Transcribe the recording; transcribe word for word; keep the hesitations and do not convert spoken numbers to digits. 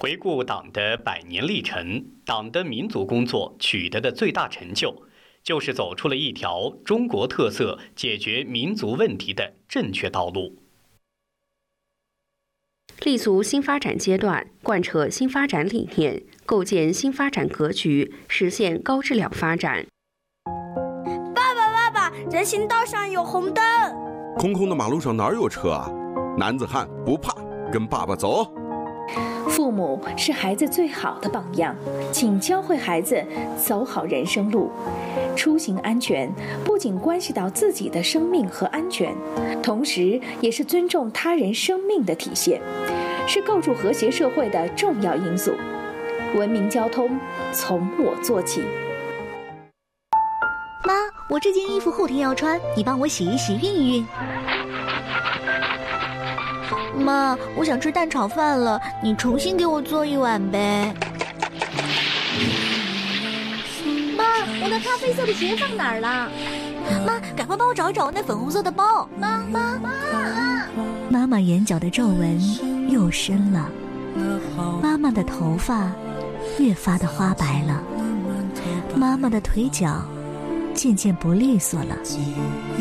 回顾党的百年历程，党的民族工作取得的最大成就，就是走出了一条中国特色解决民族问题的正确道路。 立足新发展阶段，贯彻新发展理念，构建新发展格局，实现高质量发展。 爸爸，爸爸，人行道上有红灯。 空空的马路上哪有车啊？男子汉不怕，跟爸爸走。 父母是孩子最好的榜样，请教会孩子走好人生路。出行安全不仅关系到自己的生命和安全，同时也是尊重他人生命的体现，是构筑和谐社会的重要因素。文明交通从我做起。 妈，我这件衣服后天要穿，你帮我洗一洗熨一熨。妈，我想吃蛋炒饭了，你重新给我做一碗呗。 妈，我的咖啡色的鞋放哪儿了？ 妈，赶快帮我找一找那粉红色的包。 妈妈妈， 妈妈眼角的皱纹又深了，妈妈的头发越发的花白了，妈妈的腿脚渐渐不利索了。